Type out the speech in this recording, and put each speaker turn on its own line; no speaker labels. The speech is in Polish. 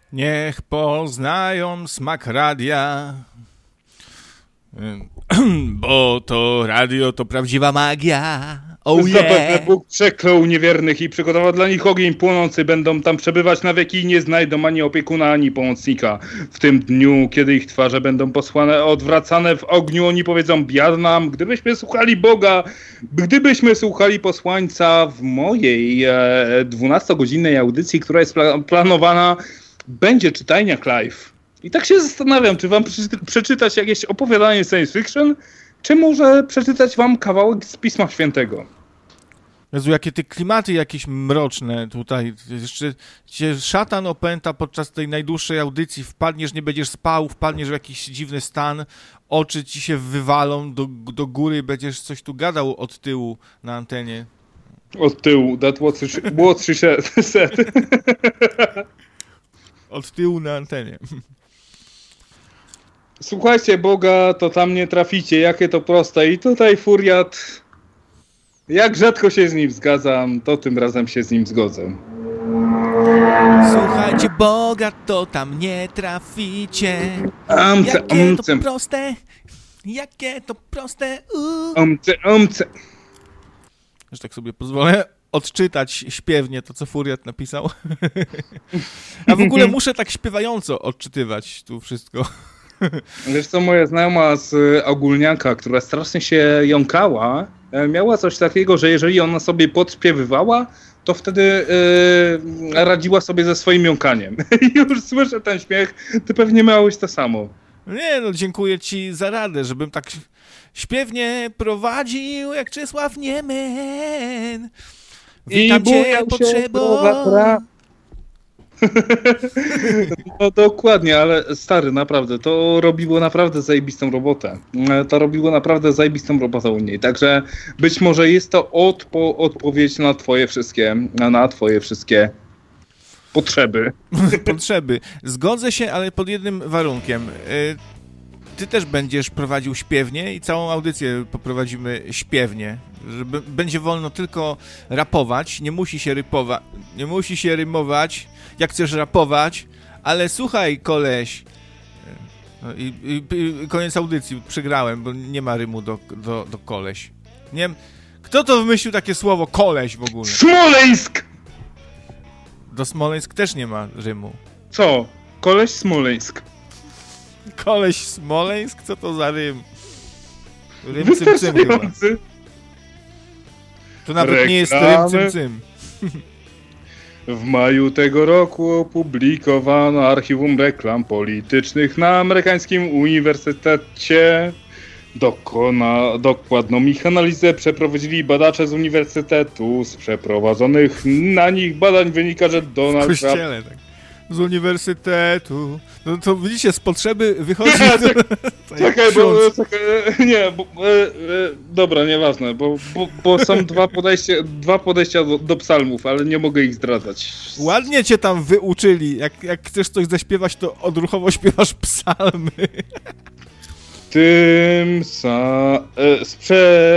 Niech poznają smak radia, bo to radio to prawdziwa magia. Oh
Zapewne
yeah.
Bóg przeklął niewiernych i przygotował dla nich ogień płonący. Będą tam przebywać na wieki i nie znajdą ani opiekuna, ani pomocnika. W tym dniu, kiedy ich twarze będą posłane, odwracane w ogniu, oni powiedzą: biada nam, gdybyśmy słuchali Boga, gdybyśmy słuchali posłańca w mojej 12-godzinnej audycji, która jest planowana, będzie czytajnia Clive. I tak się zastanawiam, czy wam przeczytać jakieś opowiadanie science fiction, czy może przeczytać wam kawałek z Pisma Świętego.
Jezu, jakie te klimaty jakieś mroczne tutaj. Jeszcze cię szatan opęta podczas tej najdłuższej audycji. Wpadniesz, nie będziesz spał, wpadniesz w jakiś dziwny stan, oczy ci się wywalą do góry, będziesz coś tu gadał od tyłu na antenie.
Od tyłu, what she said.
Od tyłu na antenie.
Słuchajcie Boga, to tam nie traficie, jakie to proste. I tutaj Furiat, jak rzadko się z nim zgadzam, to tym razem się z nim zgodzę.
Słuchajcie Boga, to tam nie traficie. Jakie to proste, jakie to proste.
Omce.
Że tak sobie pozwolę odczytać śpiewnie to, co Furiat napisał. A w ogóle muszę tak śpiewająco odczytywać tu wszystko.
Wiesz co, moja znajoma z Ogólniaka, która strasznie się jąkała, miała coś takiego, że jeżeli ona sobie podśpiewywała, to wtedy radziła sobie ze swoim jąkaniem. I już słyszę ten śmiech, ty pewnie miałeś to samo.
Nie, no dziękuję ci za radę, żebym tak śpiewnie prowadził jak Czesław Niemen. Witam cię potrzebą.
No dokładnie, ale stary, naprawdę, to robiło naprawdę zajebistą robotę. To robiło naprawdę zajebistą robotę u niej. Także być może jest to odpowiedź na twoje wszystkie potrzeby.
Potrzeby. Zgodzę się, ale pod jednym warunkiem. Ty też będziesz prowadził śpiewnie i całą audycję poprowadzimy śpiewnie. Żeby będzie wolno tylko rapować, nie musi się rymować, jak chcesz rapować, ale słuchaj, koleś. No i koniec audycji, przegrałem, bo nie ma rymu do koleś. Nie wiem, kto to wymyślił takie słowo koleś w ogóle?
Smoleńsk!
Do Smoleńsk też nie ma rymu.
Co? Koleś Smoleńsk.
Koleś Smoleńsk? Co to za rym? Rym cym chyba. To nawet reklamy. Nie jest rym cym.
W maju tego roku opublikowano archiwum reklam politycznych na amerykańskim uniwersytecie. Dokładną ich analizę przeprowadzili badacze z uniwersytetu. Z przeprowadzonych na nich badań wynika, że Donald Trump...
tak. Z uniwersytetu. No to widzicie, z potrzeby wychodzi...
Czekaj, dobra, nieważne, bo są dwa podejścia do psalmów, ale nie mogę ich zdradzać.
Ładnie cię tam wyuczyli. Jak chcesz coś zaśpiewać, to odruchowo śpiewasz psalmy.